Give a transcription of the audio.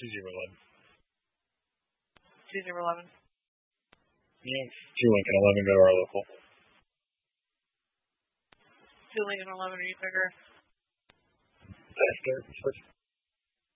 2011. 2011. Yeah, 2 Lincoln 11, go to our local. 2 Lincoln 11, are you bigger? Faster.